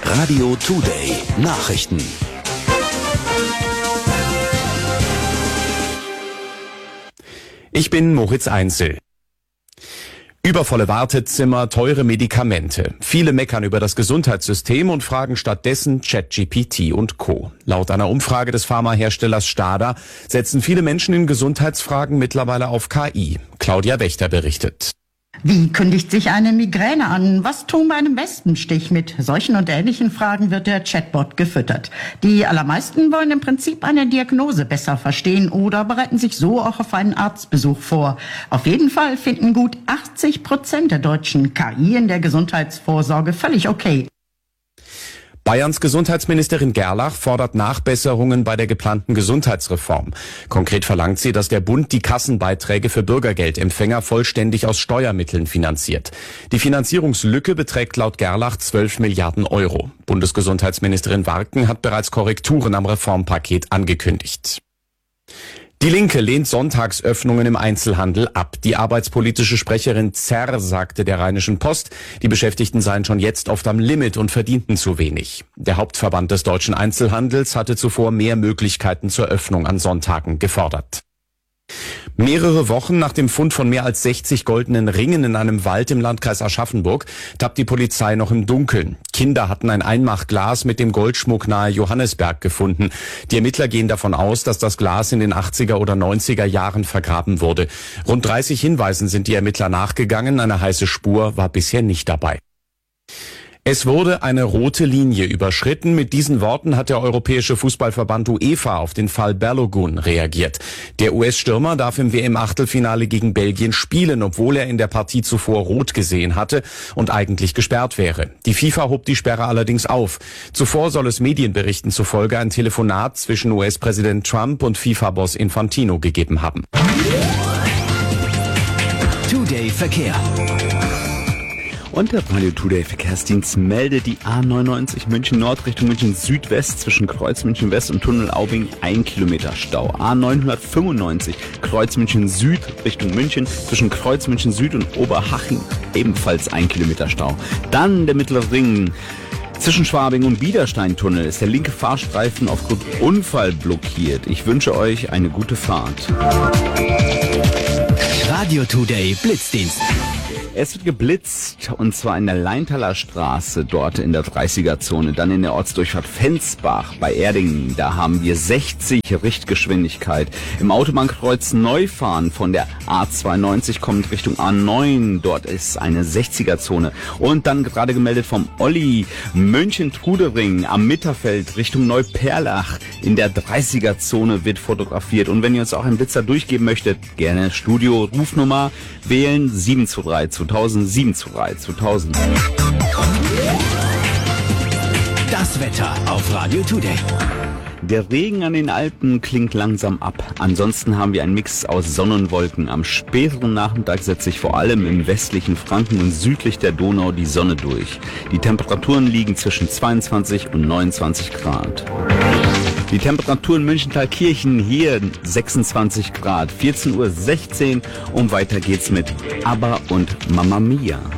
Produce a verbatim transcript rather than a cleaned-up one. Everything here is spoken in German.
Radio Today Nachrichten. Ich bin Moritz Einzel. Übervolle Wartezimmer, teure Medikamente. Viele meckern über das Gesundheitssystem und fragen stattdessen ChatGPT und Co. Laut einer Umfrage des Pharmaherstellers Stada setzen viele Menschen in Gesundheitsfragen mittlerweile auf K I. Claudia Wächter berichtet. Wie kündigt sich eine Migräne an? Was tun bei einem Wespenstich? Mit solchen und ähnlichen Fragen wird der Chatbot gefüttert. Die allermeisten wollen im Prinzip eine Diagnose besser verstehen oder bereiten sich so auch auf einen Arztbesuch vor. Auf jeden Fall finden gut achtzig Prozent der Deutschen K I in der Gesundheitsvorsorge völlig okay. Bayerns Gesundheitsministerin Gerlach fordert Nachbesserungen bei der geplanten Gesundheitsreform. Konkret verlangt sie, dass der Bund die Kassenbeiträge für Bürgergeldempfänger vollständig aus Steuermitteln finanziert. Die Finanzierungslücke beträgt laut Gerlach zwölf Milliarden Euro. Bundesgesundheitsministerin Warken hat bereits Korrekturen am Reformpaket angekündigt. Die Linke lehnt Sonntagsöffnungen im Einzelhandel ab. Die arbeitspolitische Sprecherin Zerr sagte der Rheinischen Post, die Beschäftigten seien schon jetzt oft am Limit und verdienten zu wenig. Der Hauptverband des deutschen Einzelhandels hatte zuvor mehr Möglichkeiten zur Öffnung an Sonntagen gefordert. Mehrere Wochen nach dem Fund von mehr als sechzig goldenen Ringen in einem Wald im Landkreis Aschaffenburg tappt die Polizei noch im Dunkeln. Kinder hatten ein Einmachglas mit dem Goldschmuck nahe Johannesberg gefunden. Die Ermittler gehen davon aus, dass das Glas in den achtziger oder neunziger Jahren vergraben wurde. Rund dreißig Hinweisen sind die Ermittler nachgegangen. Eine heiße Spur war bisher nicht dabei. Es wurde eine rote Linie überschritten. Mit diesen Worten hat der Europäische Fußballverband UEFA auf den Fall Balogun reagiert. Der U S-Stürmer darf im W M-Achtelfinale gegen Belgien spielen, obwohl er in der Partie zuvor rot gesehen hatte und eigentlich gesperrt wäre. Die FIFA hob die Sperre allerdings auf. Zuvor soll es Medienberichten zufolge ein Telefonat zwischen U S-Präsident Trump und FIFA-Boss Infantino gegeben haben. Today Verkehr. Und der Radio Today Verkehrsdienst meldet die A neunundneunzig München Nord Richtung München Südwest zwischen Kreuz München West und Tunnel Aubing ein Kilometer Stau. A neunhundertfünfundneunzig Kreuz München Süd Richtung München zwischen Kreuz München Süd und Oberhaching ebenfalls ein Kilometer Stau. Dann der Mittlere Ring. Zwischen Schwabing und Biedersteintunnel ist der linke Fahrstreifen aufgrund Unfall blockiert. Ich wünsche euch eine gute Fahrt. Radio Today Blitzdienst. Es wird geblitzt, und zwar in der Leintaler Straße, dort in der dreißiger-Zone. Dann in der Ortsdurchfahrt Fensbach bei Erdingen, da haben wir sechzig Richtgeschwindigkeit. Im Autobahnkreuz Neufahren von der A zweiundneunzig kommt Richtung A neun, dort ist eine sechziger-Zone. Und dann gerade gemeldet vom Olli, München-Trudering am Mitterfeld Richtung Neuperlach in der dreißiger-Zone wird fotografiert. Und wenn ihr uns auch einen Blitzer durchgeben möchtet, gerne Studio, Rufnummer wählen sieben zwei drei zweitausend, sieben zwei drei zweitausend. Das Wetter auf Radio Today. Der Regen an den Alpen klingt langsam ab. Ansonsten haben wir einen Mix aus Sonne und Wolken. Am späteren Nachmittag setzt sich vor allem im westlichen Franken und südlich der Donau die Sonne durch. Die Temperaturen liegen zwischen zweiundzwanzig und neunundzwanzig Grad. Die Temperatur in Münchental-Kirchen hier sechsundzwanzig Grad, vierzehn Uhr sechzehn und weiter geht's mit ABBA und Mamma Mia.